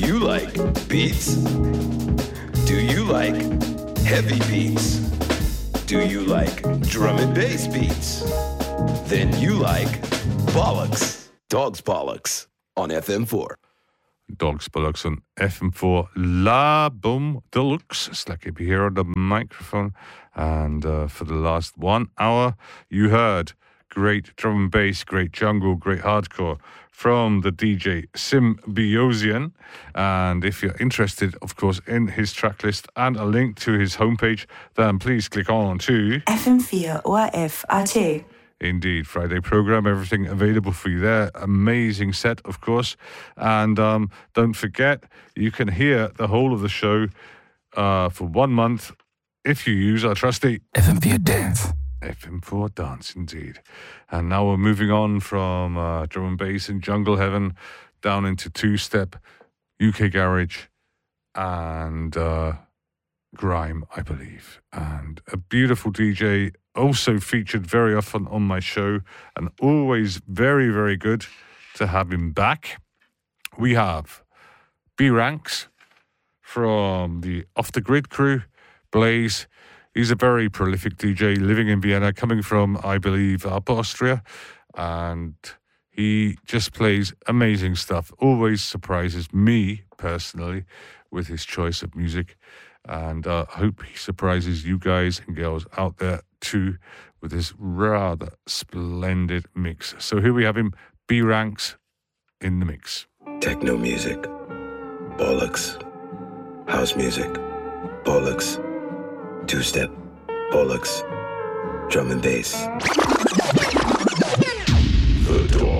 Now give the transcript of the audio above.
you like beats? Do you like heavy beats? Do you like drum and bass beats? Then you like Bollocks, Dogs Bollocks on FM4. Dogs Bollocks on FM4 La Boom Deluxe. Slacky be here on the microphone. And for the last 1 hour, you heard great drum and bass, great jungle, great hardcore from the DJ Symbiosian. And if you're interested, of course, in his track list and a link to his homepage, then please click on to FM4 ORF AT. Indeed, Friday program, everything available for you there. Amazing set, of course. And don't forget, you can hear the whole of the show for 1 month if you use our trusty FM4 Dance. FM4 Dance, indeed. And now we're moving on from drum and bass and jungle heaven down into two-step, UK garage, and grime, I believe. And a beautiful DJ, also featured very often on my show, and always very, very good to have him back. We have B-Ranks from the Off the Grid crew, Blaze. He's a very prolific DJ living in Vienna, coming from, I believe, Upper Austria. And he just plays amazing stuff. Always surprises me, personally, with his choice of music. And I hope he surprises you guys and girls out there too with this rather splendid mix. So here we have him, B-Ranks, in the mix. Techno music, Bollocks. House music, Bollocks. Two-step, Bollocks. Drum and bass. The Door.